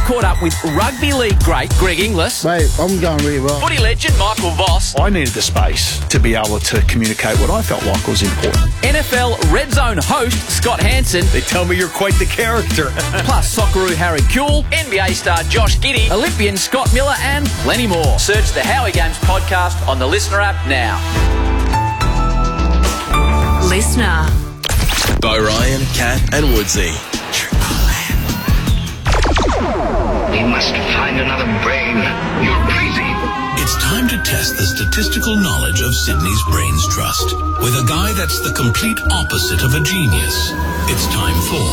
caught up with rugby league great Greg Inglis, Mate, I'm going really well. footy legend Michael Voss, I needed the space to be able to communicate what I felt like was important. NFL Red Zone host Scott Hansen, They tell me you're quite the character. plus Socceroo Harry Kuehl, NBA star Josh Giddey, Olympian Scott Miller, and plenty more. Search the Howie Games podcast on the Listener app now. Listener. By Ryan, Kat and Woodsy. We must find another brain. You're crazy. It's time to test the statistical knowledge of Sydney's Brains Trust with a guy that's the complete opposite of a genius. It's time for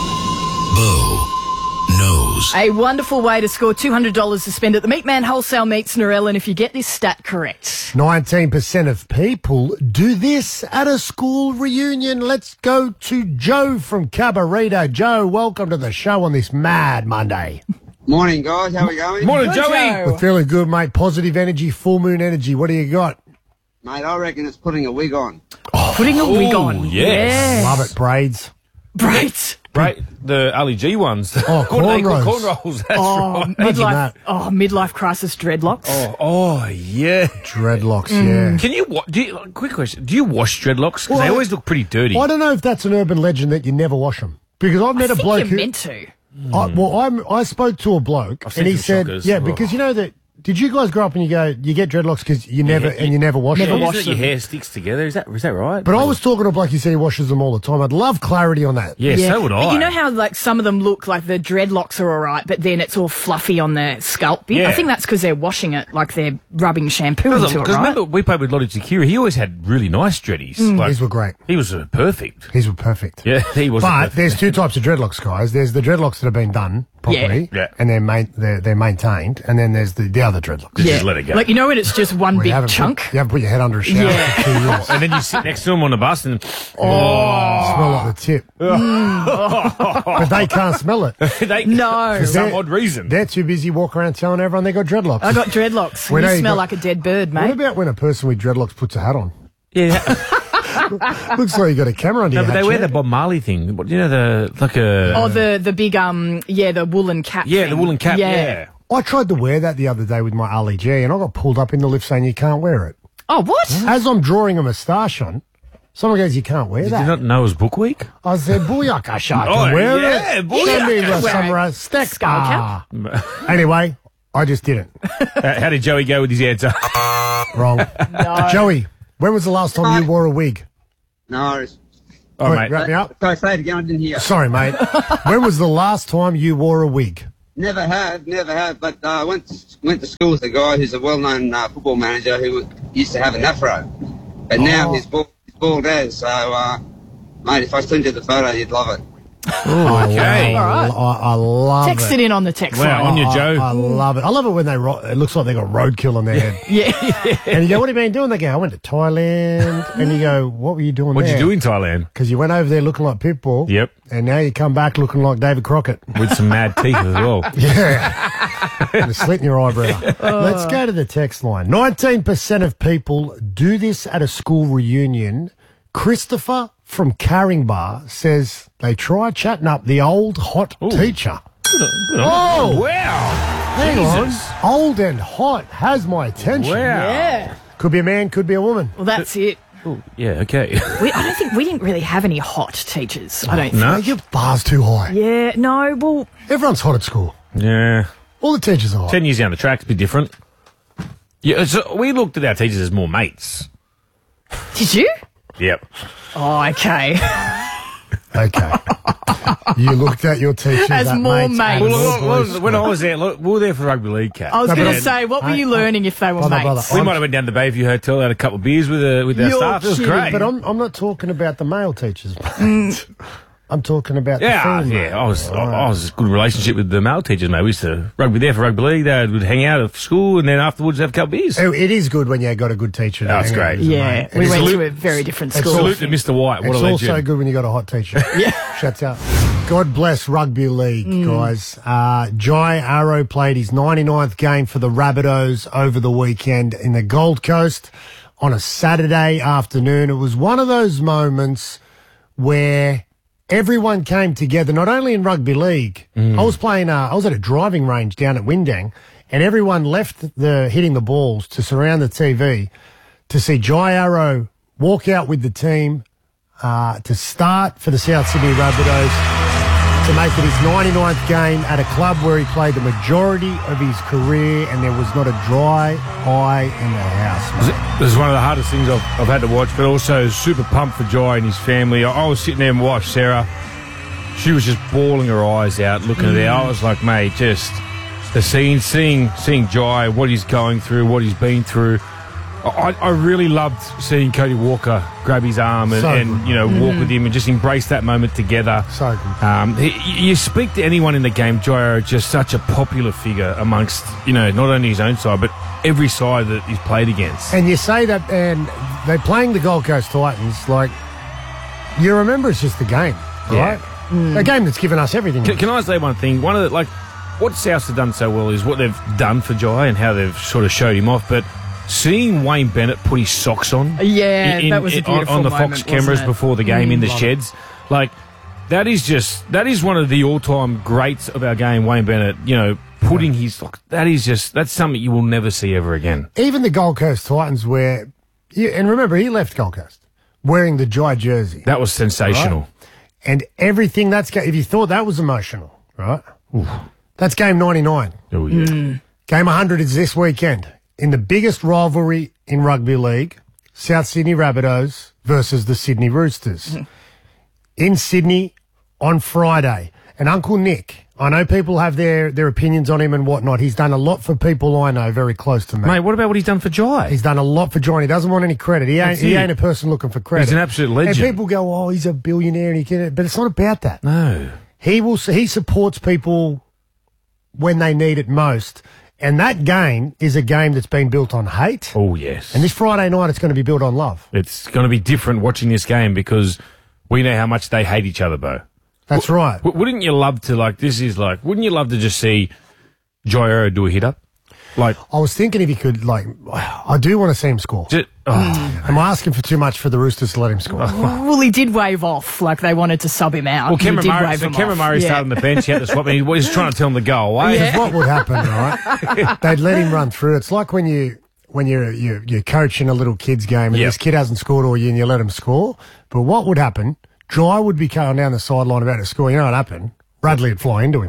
Bo Knows. A wonderful way to score $200 to spend at the Meat Man Wholesale Meats Narellan if you get this stat correct. 19% of people do this at a school reunion. Let's go to Joe from Cabarita. Joe, welcome to the show on this mad Monday. Morning, guys. How we going? Morning, Good, Joey. Joe. We're feeling good, mate. Positive energy, full moon energy. What do you got? Mate, I reckon it's putting a wig on. Putting a wig on. yes. Love it, braids. Right. Right, the Ali G ones. Oh, cornrows. Cornrows, that's Oh, right. midlife crisis dreadlocks. Oh, yeah. Dreadlocks, yeah. Can you, quick question, do you wash dreadlocks? Because they always look pretty dirty. I don't know if that's an urban legend that you never wash them. Because I've met a I think bloke you're who... meant to. I spoke to a bloke I've and seen he some said, shockers. yeah, Oh. because you know that, did you guys grow up and you go, you get dreadlocks because you never wash Never them? wash Isn't it your hair sticks together? Is that right? But I was talking to a bloke, he said he washes them all the time. I'd love clarity on that. Yeah, so would I. You know how like some of them look like the dreadlocks are all right, but then it's all fluffy on the scalp bit? Yeah. I think that's because they're washing it like they're rubbing shampoo into it, Because right? remember, we played with Lottie Takira. He always had really nice dreadies. These were great. He was perfect. These were perfect. Yeah, he was. But perfect. there's two types of dreadlocks, guys. There's the dreadlocks that have been done properly, Yeah. and they're maintained, and then there's the other dreadlocks. Just let it go. Like, you know when it's just one Where you big haven't chunk? you haven't put your head under a shower for 2 years. And then you sit next to him on the bus and Smell like the tip. But they can't smell it. No. for some They're- odd reason. They're too busy walking around telling everyone they got dreadlocks. I got dreadlocks. Well, You now you smell got- like a dead bird, What mate. about when a person with dreadlocks puts a hat on? Yeah, Looks like you got a camera under no, your but hat. they wear Chad. the Bob Marley thing. What, you know, The big the woolen cap. yeah, thing. the woolen cap. Yeah. I tried to wear that the other day with my Ali G, and I got pulled up in the lift saying you can't wear it. Oh, what? As I'm drawing a moustache on, someone goes, you can't wear Did that. you not know it was Book Week? I said, booyaka, I Oh, can wear yeah, it. booyaka. Send me Wear some a stack. skull cap. Anyway, I just didn't. How did Joey go with his answer? Wrong. Joey, when was the last time you wore a wig? No, it's... Oh, Wait, mate. wrap me up. Sorry, say it again. I didn't hear. Sorry, mate. When was the last time you wore a wig? Never have. But I went to school with a guy who's a well-known football manager who used to have an afro. But now he's bald as. So, mate, if I send you the photo, you'd love it. Okay. All right. I love Text it in on the text Wow, line. on you, Joe. I love it. I love it when it looks like they got roadkill on their head. Yeah. And you go, what have you been doing? They go, I went to Thailand. And you go, what were you doing What'd there? you do in Thailand? Because you went over there looking like Pitbull. Yep. And now you come back looking like David Crockett. With some mad teeth as well. Yeah. And a slit in your eyebrow. Let's go to the text line. 19% of people do this at a school reunion. Christopher from Caringbah says they try chatting up the old hot teacher. Oh, wow. Hang Jesus. on. Old and hot has my attention. Wow. Yeah. Could be a man, could be a woman. Well, that's it. Ooh, yeah, okay. I don't think we didn't really have any hot teachers. I don't think. No? Your bar's too high. Yeah, no, well, Everyone's hot at school. Yeah. All the teachers are hot. 10 years down the track, it's a bit different. Yeah, so we looked at our teachers as more mates. did you? Yep. Oh, okay. Okay. You looked at your teachers As more mates. and Well, more boys. when I was there, look, we were there for rugby league, Cat. I was No, going but to say, what were you learning if they were Brother, mates? We I'm- might have went down to the Bayview Hotel, had a couple of beers with our You're staff. It was kidding, great. But I'm not talking about the male teachers, mate. I'm talking about the female. yeah. I was a good relationship with the male teachers, mate. We used to there for rugby league. They would hang out at school, and then afterwards have a couple of beers. Oh, it is good when you got a good teacher. to Oh, it's hang out great. with, Yeah, mate. we It's went salute- to a very different school. Salute to Mr. White. What It's a legend. also good when you got a hot teacher. Yeah. Shuts out. God bless rugby league, guys. Jai Arrow played his 99th game for the Rabbitohs over the weekend in the Gold Coast on a Saturday afternoon. It was one of those moments where everyone came together, not only in rugby league. I was playing, I was at a driving range down at Windang, and everyone left hitting the balls to surround the TV to see Jai Arrow walk out with the team to start for the South Sydney Rabbitohs to make it his 99th game at a club where he played the majority of his career, and there was not a dry eye in the house. This is one of the hardest things I've had to watch, but also super pumped for Jai and his family. I was sitting there and watched Sarah. She was just bawling her eyes out looking at it. I was like, mate, just the scene, seeing Jai, what he's going through, what he's been through. I really loved seeing Cody Walker grab his arm and walk with him and just embrace that moment together. So good. You speak to anyone in the game, Jai is just such a popular figure amongst, not only his own side, but every side that he's played against. And you say that, and they're playing the Gold Coast Titans, like, you remember it's just a game, right? A game that's given us everything. Can I say one thing? One of the, what Souths have done so well is what they've done for Jai and how they've sort of showed him off, but seeing Wayne Bennett put his socks on, that was a beautiful on the moment, Fox cameras before the game in the sheds, that is one of the all-time greats of our game. Wayne Bennett, putting his socks. That's something you will never see ever again. Even the Gold Coast Titans, and remember he left Gold Coast wearing the Jai jersey. That was sensational, right? And everything if you thought that was emotional, right? Oof. That's game 99. Oh yeah. Game 100 is this weekend. In the biggest rivalry in rugby league, South Sydney Rabbitohs versus the Sydney Roosters. In Sydney on Friday. And Uncle Nick, I know people have their opinions on him and whatnot. He's done a lot for people I know very close to me. Mate, what about what he's done for Jai? He's done a lot for Jai. He doesn't want any credit. He ain't a person looking for credit. He's an absolute legend. And people go, oh, he's a billionaire and he can, but it's not about that. No. He supports people when they need it most. And that game is a game that's been built on hate. Oh, yes. And this Friday night, it's going to be built on love. It's going to be different watching this game because we know how much they hate each other, Bo. That's right. Wouldn't you love to, wouldn't you love to just see Jai Arrow do a hit-up? I was thinking if he could, I do want to see him score. Am I asking for too much for the Roosters to let him score? Well, he did wave off, they wanted to sub him out. Well, Cameron Murray started on the bench, he had to swap, and he was trying to tell him to go away. Because what would happen, right? They'd let him run through. It's like when you're coaching a little kid's game and this kid hasn't scored all year and you let him score. But what would happen? Jai would be going down the sideline about to score. You know what happened? Bradley would fly into him.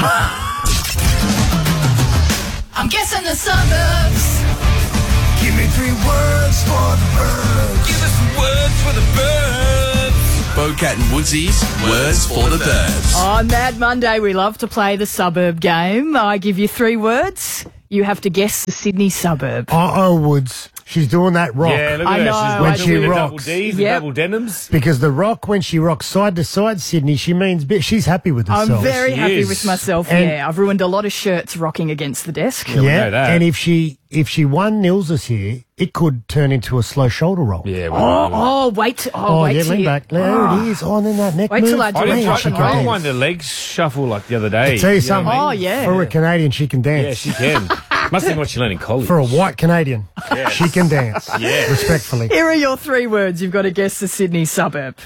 I'm guessing the suburbs. Give me 3 words for the birds. Give us some words for the birds. Bocat and Woodsy's Words for the Birds. On Mad Monday, we love to play the suburb game. I give you 3 words. You have to guess the Sydney suburb. Woods. She's doing that rock. Yeah, look at I her. know. When She's she the rocks. double Ds, the double denims. Because the rock, when she rocks side to side, Sydney, she means she's happy with herself. I'm very She happy is. with myself, And- I've ruined a lot of shirts rocking against the desk. Yeah, we know that. And if she 1-0 us here, it could turn into a slow shoulder roll. Yeah, Wait. Yeah, till lean you- back. There it is. Oh, and then that neck Wait move. till I do I it. didn't Man, try she to can roll dance. one, the legs shuffle the other day. I tell you know something. what I Oh, mean? yeah. For a Canadian, she can dance. Yeah, she can. Must think what she learned in college. For a white Canadian, she can dance. Yes. Respectfully. Here are your 3 words. You've got to guess the Sydney suburb.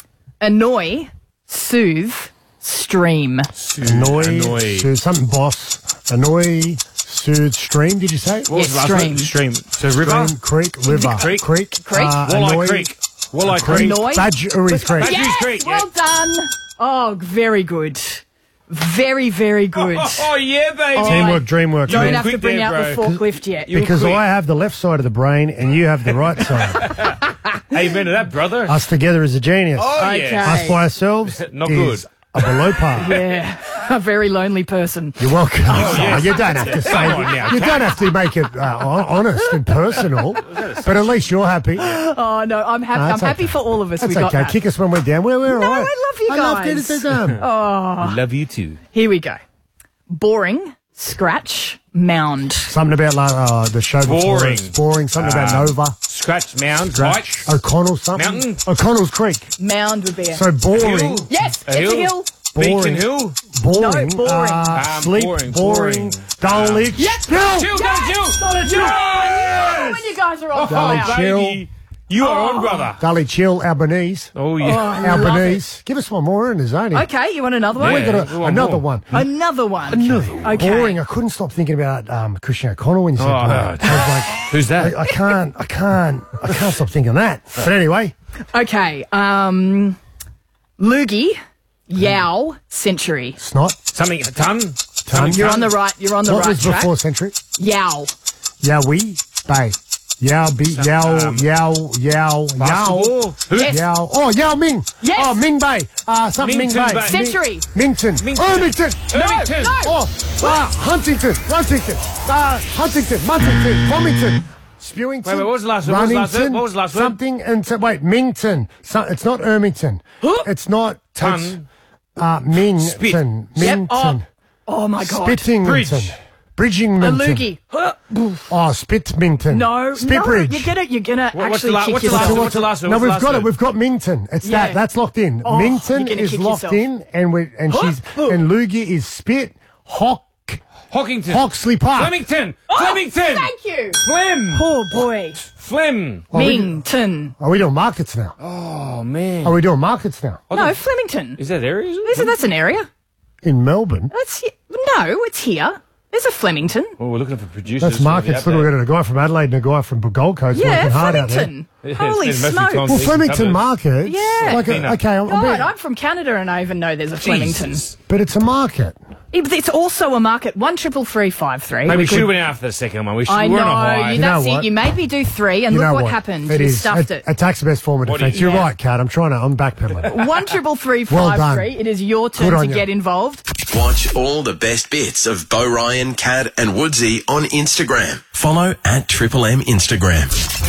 Annoy, soothe, stream. Annoy. Soothe. Something boss. Annoy. Soothe. Stream, did you say? What was Yes, the last one? Stream. So river? Stream, creek, river. Creek. Creek. Walleye Annoy. Creek. Walleye Creek. Annoy. Badgerys Creek. Badgerys Yes, Creek, yeah. well done. Oh, very good. Very, very good. Oh, yeah, baby. Teamwork, dreamwork. Don't man. have to quick bring there, out the bro. forklift yet. Because quick. I have the left side of the brain and you have the right side. Amen to that, brother. Us together is a genius. Oh, Okay. yeah. Us by ourselves Not is a below par. Yeah, a very lonely person. You're welcome. yes. You don't have to say Come on now. You don't have to make it honest and personal, but at least you're happy. Oh no, I'm happy. That's I'm happy okay. for all of us. That's we got okay. that. Kick us when we're down. We're all No, right. I love you I love guys. getting it done. Love you too. Here we go. Boring, scratch, mound. Something about the show before. Boring. Us. Boring. Something about Nova. Scratch, mound, Scratch. right. O'Connell something. Mountain. O'Connell's Creek. Mound would be a... So boring. Hill. Yes, it's a hill. Boring. Beacon Hill. Boring. No, boring. Sleep. Boring. Boring. Dulwich. Yes. Hill. Chill, got a chill. Got a chill. Yes. When you guys are on Darling, fire. chill. Baby. You are on, brother. Gully Chill, Albanese. Oh, yeah. I love Albanese. Give us one more in the zone. Okay, you want another one? We got we want another more. one. Another one. Okay. Boring. I couldn't stop thinking about Christian O'Connell when you said that. I was like, Who's that? I can't stop thinking that. But anyway, Okay. Loogie, Yow, Century. snot, Something, a ton? ton. You're on the right. You're on the What right was track. before century? Yow. Yowie, Bay. Yow, yow. Basketball? Who? Yes. Yow. Oh, Yao Ming. Yes. Oh, Ming Bay. Something Ming Mington Bay. Bay. Century. Mington. Irvington. Irvington. Oh, Huntington. Huntington. Fomington. Spewington. Wait, what was the last one? Runnington, What was the last one? Something and wait, Mington. It's not Ermington. It's not Ton. Mington. Yep. Mington. Oh my God. Spittington. Bridgington. A loogie. Oh, Spitmington. No. Spitbridge. No, you're gonna What's actually the kick last yourself. one? What's the last one? No, What's the we've last got one? it. We've got Mington. It's Yeah. that's locked in. Oh, Mington you're gonna is kick locked yourself. in, and Loogie is Spit. Hockington. Hoxley Park. Flemington. Flemington. Thank you. Flem. Poor boy. Flem. Mington. Are we doing markets now? Oh, man. Are we doing markets now No, Flemington. Is that area? That's an area. in Melbourne? No, it's here. There's a Flemington. Oh, we're looking for producers. That's markets. Look, we've got a guy from Adelaide and a guy from Gold Coast Yeah, working hard out there. Flemington. Holy it's mostly smokes. Tom- Well, Flemington Suburbs. Market. Yeah. Like Peanut. okay, God, I'm from Canada and I even know there's a Flemington. but it's a market. It's also a market. 13353. Maybe we should have went after the second one. I we're on a know. high. You, that's know it. what? You made me do 3, and You look know what what happened. It You is. stuffed it. Attack's the best form of What do defence. you- You're Yeah. right, Kat. I'm backpedaling. 13353. Well done. It is your turn Good on to you. get involved. Watch all the best bits of Bo Ryan, Cad and Woodsy on Instagram. Follow at Triple M Instagram.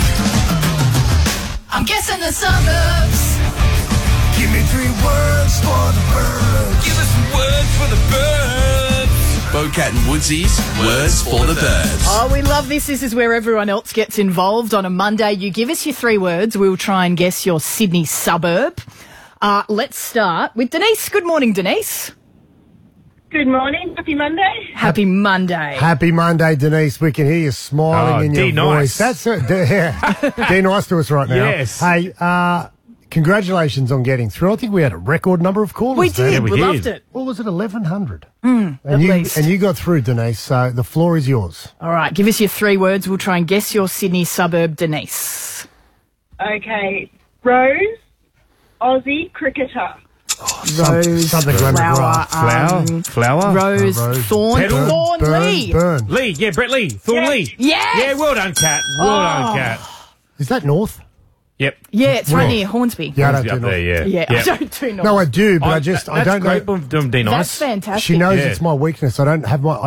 I'm guessing the suburbs. Give me 3 words for the birds. Give us some words for the birds. Bo, Cat and Woodsy's Words for the Birds. Oh, we love this. This is where everyone else gets involved. On a Monday, you give us your 3 words. We'll try and guess your Sydney suburb. Let's start with Denise. Good morning, Denise. Good morning. Happy Monday. Happy Monday. Happy Monday, Denise. We can hear you smiling in your D voice. nice. That's it. Yeah. Be nice to us right now. Yes. Hey, congratulations on getting through. I think we had a record number of callers. We there. did. we We did. loved it. What was it, 1,100? At least. And you got through, Denise, so the floor is yours. All right. Give us your 3 words. We'll try and guess your Sydney suburb, Denise. Okay. Rose, Aussie cricketer. Rose, something flower, Flower? Rose, Rose. Thorn, Petal? Thorn Lee. Burn. Lee. Yeah, Brett Lee. Thorn Yes. Lee. Yes. Yeah, well done, Cat. Well done, Cat. Is that North? Yep. Yeah, it's right North. near Hornsby. Yeah, I don't Up do North. there, yeah. Yeah, Yep. I don't do North. No, I do, but I don't That's know. great from D That's Nice. fantastic. She knows Yeah. it's my weakness. I don't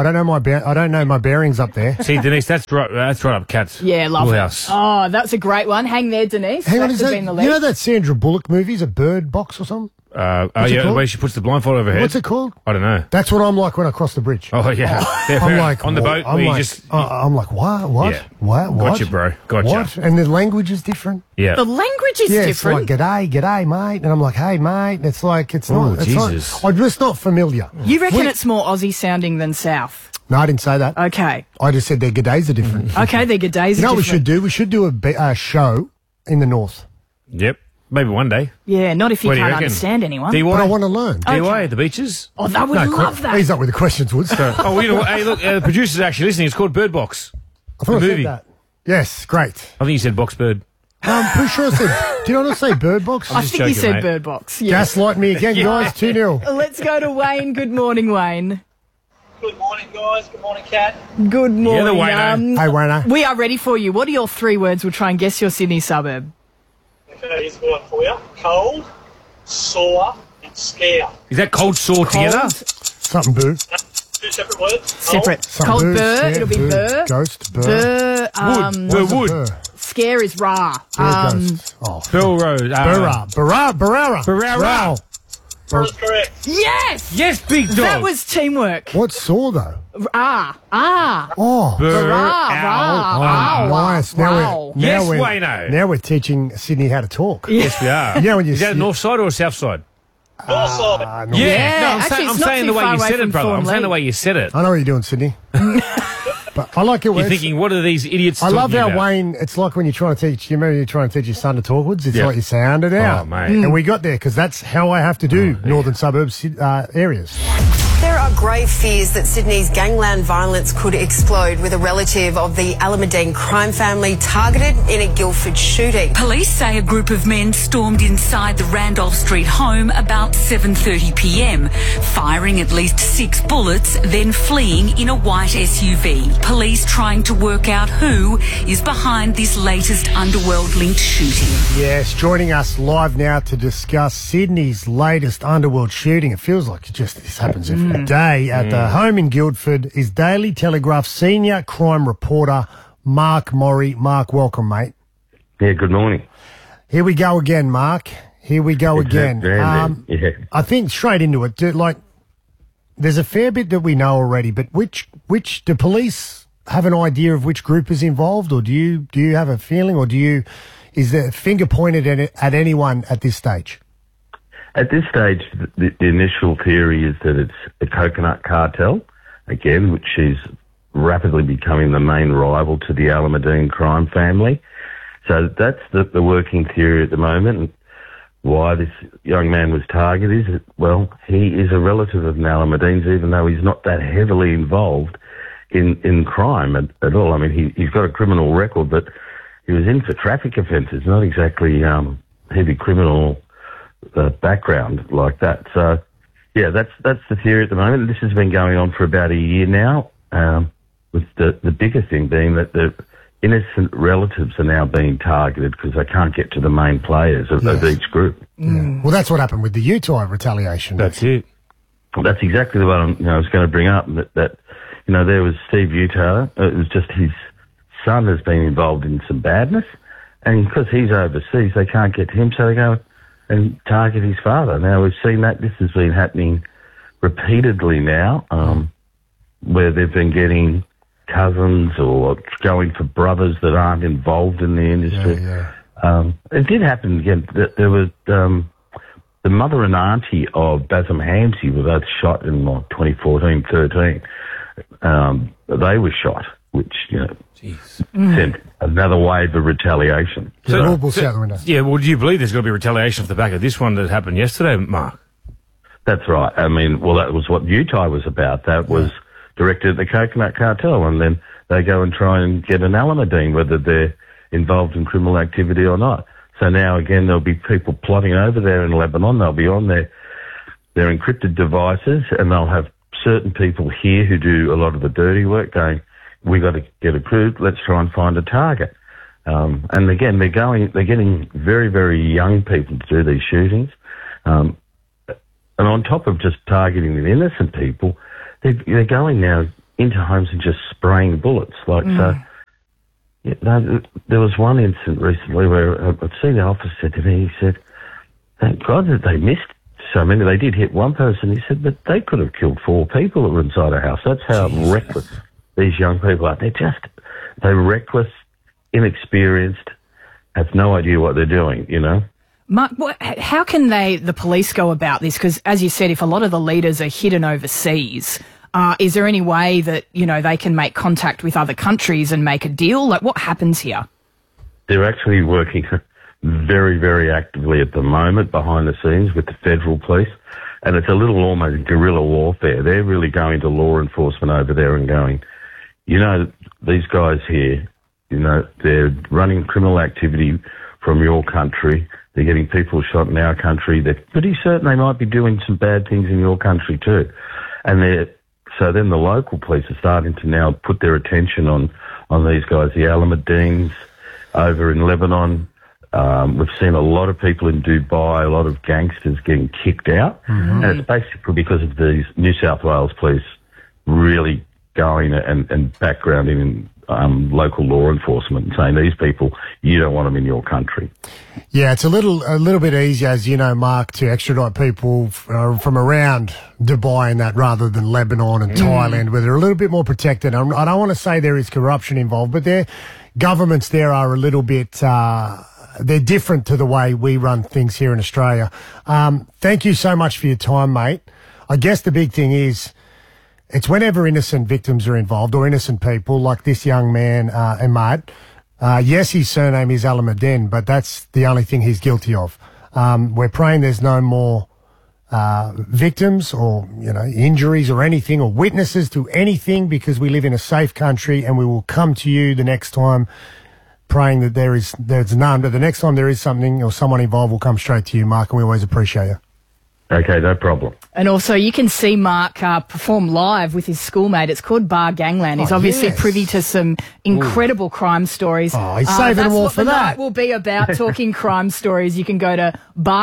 know my bearings up there. See, Denise, that's right up Cat's Yeah, love it. wheelhouse. Oh, that's a great one. Hang there, Denise. Hang on, that is could that be in the you lead. know that Sandra Bullock movie? Is a Bird Box or something? Oh, What's it yeah, the called? way she puts the blindfold over her head. What's it called? I don't know. That's what I'm like when I cross the bridge. Oh, yeah. Yeah, I'm fair. like on the boat, I'm where like, you just... I'm like, what? Yeah. What? Gotcha, bro. Gotcha. What? And the language is different. yeah. The language is Yeah, different. it's like g'day, mate, and I'm like, hey, mate. It's like it's Oh, not. It's Jesus. not. I'm just not familiar. You reckon We- it's more Aussie sounding than South? No, I didn't say that. Okay. I just said their g'days are different. Okay, their good days You know are what we should different. do? We should do a show in the north. Yep. Maybe one day. Yeah, not if you What do you can't reckon? understand anyone. DY? But I want to learn. DY, the beaches? Oh, I would love that. He's up with the questions, Woods. I Oh, well, you know what? Hey, look, the producer's actually listening. It's called Bird Box. thought I the said movie. that. Yes, great. I think you said Box Bird. No, I'm pretty sure I said. Did I not say Bird Box? I just think you joking, said mate. Bird Box. Yeah. Gaslight me again, guys. 2-0. Let's go to Wayne. Good morning, Wayne. Good morning, guys. Good morning, Kat. Good morning. the Wayno. Hey, Wayno. We are ready for you. What are your 3 words? We'll try and guess your Sydney suburb. Okay, here's one for you. Cold, sore, and scare. Is that cold sore together? Something boo. 2 separate words. Separate. Something Cold boo. burr. Yeah, It'll be boo. burr. Ghost. Burr. Burr. What's a wood. burr? Scare is rah. Burr ghost. Oh. Bill Rose. Barara. Barara. That is correct. Yes. Yes, big dog. That was teamwork. What's saw though? Ah. Oh. Burr. Rah. Ow. Rah. Nice. Now Yes, we're Wayno. now we're teaching Sydney how to talk. Yes, we are. You know when you Is that see- north side or south side? North side. No. Yeah. Yeah, No, I'm, actually, saying, it's I'm not saying too the way far you away said it, from brother. I'm saying Thornley. the way you said it. I know what you're doing, Sydney. But I like it. You're thinking, what are these idiots I love talking how about? Wayne, it's like when you're trying to teach, you remember you're trying to teach your son to talk words? It's Yeah. like you sound it out. Oh, mate. And we got there because that's how I have to do northern suburbs areas. There are grave fears that Sydney's gangland violence could explode with a relative of the Alameddine crime family targeted in a Guildford shooting. Police say a group of men stormed inside the Randolph Street home about 7:30 p.m, firing at least 6 bullets, then fleeing in a white SUV. Police trying to work out who is behind this latest underworld-linked shooting. Yes, joining us live now to discuss Sydney's latest underworld shooting. It feels like this happens every day at the home in Guildford is Daily Telegraph senior crime reporter Mark Morey. Mark, welcome, mate. Yeah, good morning. Here we go again, Mark. Here we go again. Yeah. I think straight into it. There's a fair bit that we know already, but which do police have an idea of which group is involved, or do you have a feeling, or is the finger pointed at anyone at this stage? At this stage, the initial theory is that it's a coconut cartel, again, which is rapidly becoming the main rival to the Alameddine crime family. So that's the working theory at the moment. And why this young man was targeted is, well, he is a relative of Alameddin's, even though he's not that heavily involved in crime at all. I mean, he's got a criminal record, but he was in for traffic offences, not exactly heavy criminal background like that. So, yeah, that's the theory at the moment. This has been going on for about a year now, with the bigger thing being that the innocent relatives are now being targeted because they can't get to the main players of each group. Yeah. Well, that's what happened with the Utah retaliation. That's it. Well, that's exactly what I was going to bring up, that there was Steve Utah. It was just his son has been involved in some badness, and because he's overseas, they can't get to him, so they go and target his father. Now, we've seen that. This has been happening repeatedly now, where they've been getting cousins or going for brothers that aren't involved in the industry. It did happen again. There was the mother and auntie of Bassam Hamsey were both shot in 2014-13. They were shot, which, sent another wave of retaliation. We'll see out the window. Yeah, well, do you believe there's going to be retaliation off the back of this one that happened yesterday, Mark? That's right. I mean, well, that was what Utah was about. That was directed at the Coconut Cartel, and then they go and try and get an Alameddine, whether they're involved in criminal activity or not. So now, again, there'll be people plotting over there in Lebanon. They'll be on their encrypted devices, and they'll have certain people here who do a lot of the dirty work going, we got to get approved, let's try and find a target. And again, they're getting very, very young people to do these shootings. And on top of just targeting the innocent people, they're going now into homes and just spraying bullets. So, there was one incident recently where a senior officer said to me, he said, thank God that they missed so many. They did hit one person. He said, but they could have killed 4 people that were inside a house. That's how reckless these young people are. They're reckless, inexperienced, have no idea what they're doing, Mark, how can the police go about this? Because, as you said, if a lot of the leaders are hidden overseas, is there any way that, they can make contact with other countries and make a deal? Like, what happens here? They're actually working very, very actively at the moment behind the scenes with the federal police, and it's a little almost guerrilla warfare. They're really going to law enforcement over there and going, these guys here, they're running criminal activity from your country. They're getting people shot in our country. They're pretty certain they might be doing some bad things in your country too. And so then the local police are starting to now put their attention on these guys, the Alameddines over in Lebanon. We've seen a lot of people in Dubai, a lot of gangsters getting kicked out. Mm-hmm. And it's basically because of these New South Wales police really going and backgrounding in local law enforcement and saying, these people, you don't want them in your country. Yeah, it's a little bit easier, as you know, Mark, to extradite people from around Dubai and that rather than Lebanon and Thailand, where they're a little bit more protected. I don't want to say there is corruption involved, but their governments there are a little bit... they're different to the way we run things here in Australia. Thank you so much for your time, mate. I guess the big thing is It's whenever innocent victims are involved or innocent people, like this young man, Ahmad. Yes, his surname is Al-Madin, but that's the only thing he's guilty of. We're praying there's no more victims or, injuries or anything or witnesses to anything, because we live in a safe country, and we will come to you the next time praying that there's none. But the next time there is something or someone involved, we'll come straight to you, Mark, and we always appreciate you. Okay, no problem. And also, you can see Mark perform live with his schoolmate. It's called Bar Gangland. He's obviously privy to some incredible crime stories. Oh, he's saving them all for that. That's what the night will be about, talking crime stories. You can go to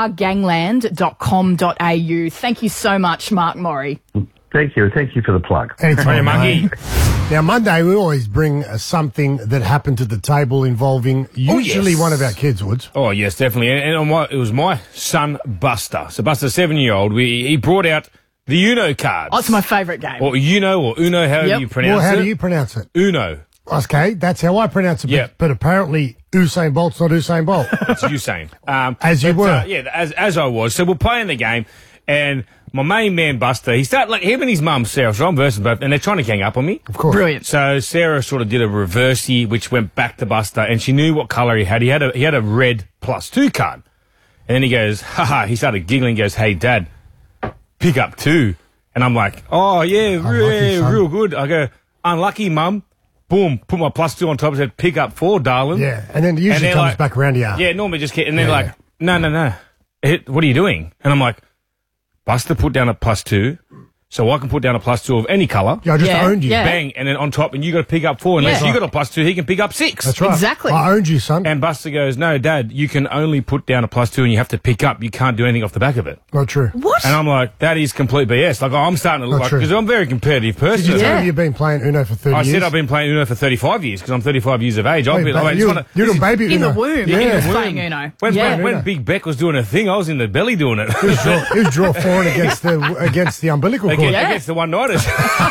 bargangland.com.au. Thank you so much, Mark Maury. Thank you. Thank you for the plug. Anytime, mate. Now, Monday, we always bring something that happened to the table involving usually one of our kids, Woods. Oh, yes, definitely. And it was my son, Buster. So Buster's 7-year-old. He brought out the Uno cards. Oh, it's my favourite game. Or Uno, however you pronounce it. Well, how do you pronounce it? Uno. Okay, that's how I pronounce it. Yep. But apparently, Usain Bolt's not Usain Bolt. It's Usain. As you were. As I was. So we're playing the game, and my main man, Buster, he started, like, him and his mum, Sarah, so I'm versing both, and they're trying to gang up on me. Of course. Brilliant. So Sarah sort of did a reversey, which went back to Buster, and she knew what colour he had. He had a red +2 card. And then he goes, he started giggling, goes, "Hey, Dad, pick up 2. And I'm like, oh, yeah, real good. I go, unlucky, Mum. Boom, put my +2 on top, said, pick up 4, darling. Yeah, and then it usually comes back around to you. Yeah, normally just and they're like, no. What are you doing? And I'm like, Buster put down a +2, so I can put down a +2 of any colour. Yeah, I just owned you. Yeah. Bang, and then on top, and you got to pick up 4. Unless you got a +2, he can pick up 6. That's right. Exactly. I owned you, son. And Buster goes, no, Dad, you can only put down a +2 and you have to pick up. You can't do anything off the back of it. Not true. What? And I'm like, that is complete BS. Like, I'm starting to look like, because I'm a very competitive person. Did you tell me you've been playing Uno for 30 years? I said I've been playing Uno for 35 years, because I'm 35 years of age. You're a baby in Uno. the womb. Yeah. He was playing Uno. When Big Beck was doing a thing, I was in the belly doing it. He was draw 4 against the umbilical cord. Against the one-nighters.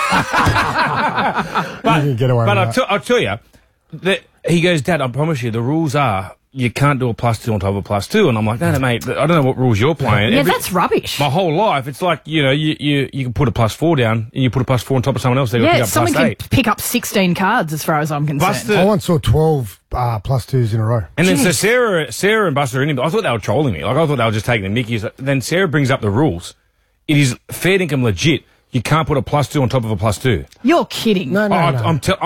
You can get away with that. I'll tell you, that he goes, Dad, I promise you, the rules are you can't do a +2 on top of a +2. And I'm like, no, mate, I don't know what rules you're playing. Yeah, that's rubbish. My whole life, it's like, you can put a +4 down, and you put a +4 on top of someone else, they got to pick up someone can +8. pick up 16 cards, as far as I'm concerned. I once saw 12 +2s in a row. And then so Sarah and Buster are in, I thought they were trolling me. Like, I thought they were just taking the mickeys. Then Sarah brings up the rules. It is fair dinkum legit. You can't put a +2 on top of a +2. You're kidding. No. Has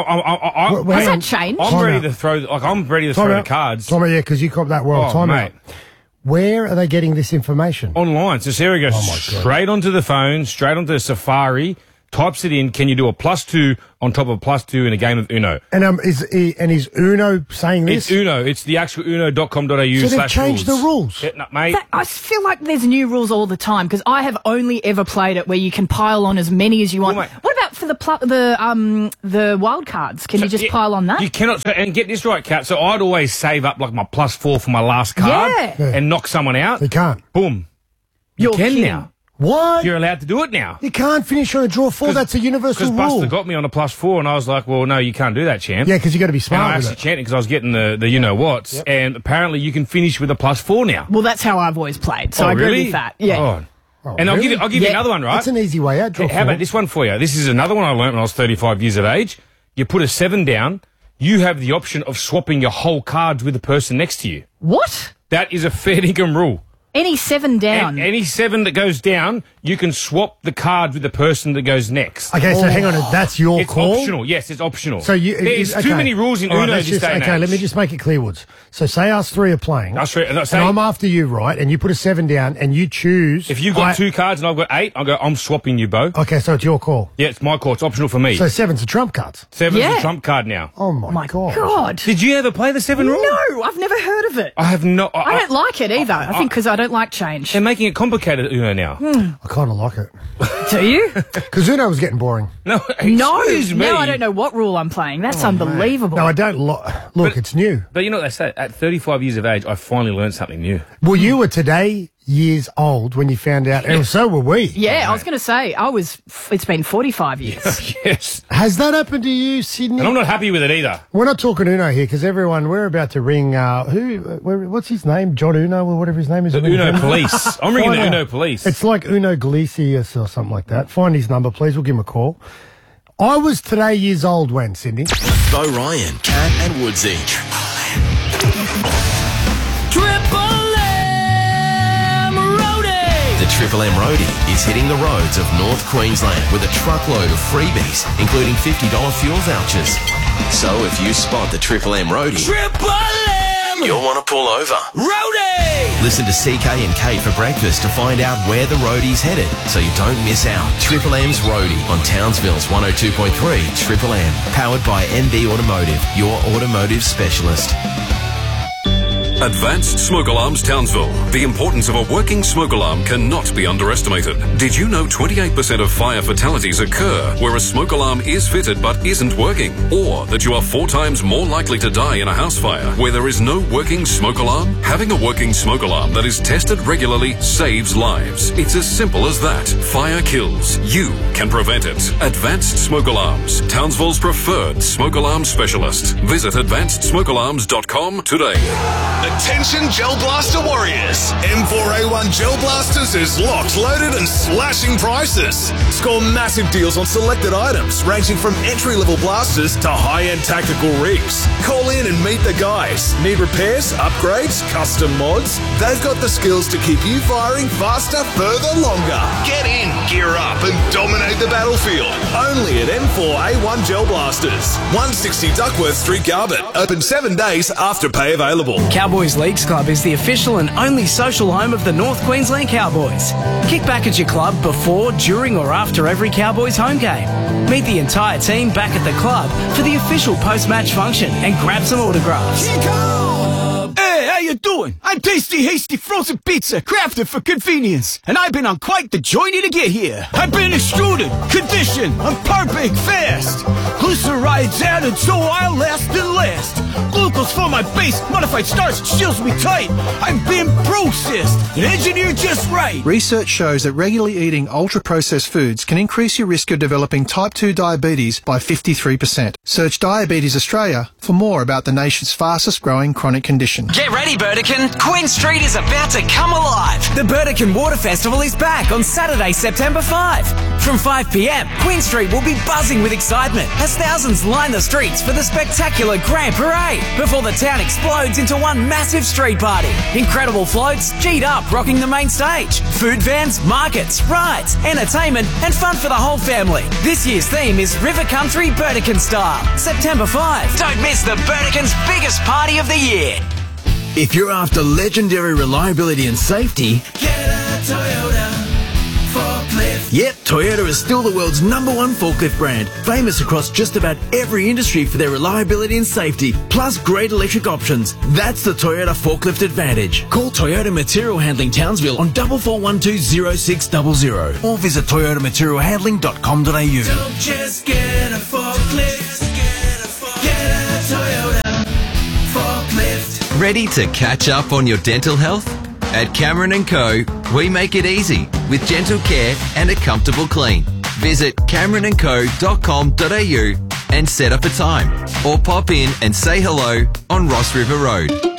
that changed? I'm ready to throw the cards. Time out, yeah, because you copped that world. Time out. Where are they getting this information? Online. So Sarah goes straight onto the phone, straight onto Safari, types it in. Can you do a +2 on top of a +2 in a game of Uno? And is Uno saying this? It's Uno. It's the actual Uno.com.au. So they've changed the rules. Yeah, no, mate. I feel like there's new rules all the time, because I have only ever played it where you can pile on as many as you want. Well, what about for the wild cards? Can you just pile on that? You cannot. And get this right, Kat. So I'd always save up like my +4 for my last card and knock someone out. You can't. Boom. You're can kidding. now. What? You're allowed to do it now. You can't finish on a draw 4. That's a universal rule. Because Buster got me on a +4, and I was like, well, no, you can't do that, champ. Yeah, because you got to be And smart I with actually it. chanted because I was getting the you-know-whats, and apparently you can finish with a +4 now. Well, that's how I've always played, so I agree really? with that. Yeah. Oh, and really? I'll give you another one, right? That's an easy way out. Draw How 4. about this one for you? This is another one I learned when I was 35 years of age. You put a 7 down, you have the option of swapping your whole cards with the person next to you. What? That is a fair dinkum rule. Any 7 down. Any 7 that goes down, you can swap the card with the person that goes next. Okay, so hang on. That's your call? It's optional. Yes, it's optional. So There's too many rules in Uno this day and age. let me just make it clear, Woods. So say us 3 are playing. And I'm after you, right? And you put a 7 down and you choose. If you've got 2 cards and I've got 8, I'll go, I'm swapping you, Bo. Okay, so it's your call. Yeah, it's my call. It's optional for me. So 7's a trump card. 7's a trump card now. Oh, my God. God. Did you ever play the 7 rule? No, I've never heard of it. I have not. I don't like it either. I think because I don't like change. They're making it complicated, Uno, now. I kind of like it. Do you? Because Uno was getting boring. No, excuse me. Now I don't know what rule I'm playing. That's unbelievable. No, I don't. Look, it's new. But you know what they say? At 35 years of age, I finally learned something new. Well, you were today years old when you found out, and so were we. Yeah, I was going to say, it's been 45 years. Yes. Has that happened to you, Sydney? And I'm not happy with it either. We're not talking Uno here because we're about to ring, what's his name? John Uno or whatever his name is? The Uno Police. I'm ringing the Uno Police. It's like Uno Galicius or something like that. Find his number, please. We'll give him a call. I was today years old when, Sydney? Bo Ryan, Cat and Woodsy. The Triple M Roadie is hitting the roads of North Queensland with a truckload of freebies, including $50 fuel vouchers. So if you spot the Triple M Roadie, you'll want to pull over. Roadie! Listen to CK and Kate for breakfast to find out where the roadie's headed so you don't miss out. Triple M's Roadie on Townsville's 102.3 Triple M. Powered by MB Automotive, your automotive specialist. Advanced Smoke Alarms Townsville. The importance of a working smoke alarm cannot be underestimated. Did you know 28% of fire fatalities occur where a smoke alarm is fitted but isn't working? Or that you are 4 times more likely to die in a house fire where there is no working smoke alarm? Having a working smoke alarm that is tested regularly saves lives. It's as simple as that. Fire kills. You can prevent it. Advanced Smoke Alarms. Townsville's preferred smoke alarm specialist. Visit advancedsmokealarms.com today. Attention Gel Blaster warriors. M4A1 Gel Blasters is locked, loaded and slashing prices. Score massive deals on selected items ranging from entry-level blasters to high-end tactical rigs. Call in and meet the guys. Need repairs, upgrades, custom mods? They've got the skills to keep you firing faster, further, longer. Get in, gear up and dominate the battlefield. Only at M4A1 Gel Blasters. 160 Duckworth Street, Garbutt. Open 7 days after pay available. Cowboys Leagues Club is the official and only social home of the North Queensland Cowboys. Kick back at your club before, during or after every Cowboys home game. Meet the entire team back at the club for the official post-match function and grab some autographs. Hey, how you doing? I'm Tasty Hasty Frozen Pizza, crafted for convenience, and I've been on quite the journey to get here. I've been extruded, conditioned, and perfect fast. Glycerides added so I'll last and last. Glucose for my base, modified starch seals me tight. I'm being processed and engineered just right. Research shows that regularly eating ultra-processed foods can increase your risk of developing type 2 diabetes by 53%. Search Diabetes Australia for more about the nation's fastest growing chronic condition. Get ready, Burdekin. Queen Street is about to come alive. The Burdekin Water Festival is back on Saturday, September 5. From 5 p.m, Queen Street will be buzzing with excitement as thousands line the streets for the spectacular Grand Parade before the town explodes into one massive street party. Incredible floats, G'd up rocking the main stage. Food vans, markets, rides, entertainment and fun for the whole family. This year's theme is River Country Burdekin Style. September 5. Don't miss the Burdekin's biggest party of the year. If you're after legendary reliability and safety, get a Toyota forklift. Yep, Toyota is still the world's #1 forklift brand, famous across just about every industry for their reliability and safety, plus great electric options. That's the Toyota Forklift Advantage. Call Toyota Material Handling Townsville on 44120600 or visit toyotamaterialhandling.com.au. Don't just get a forklift, get a Toyota forklift. Ready to catch up on your dental health? At Cameron & Co, we make it easy with gentle care and a comfortable clean. Visit cameronandco.com.au and set up a time or pop in and say hello on Ross River Road.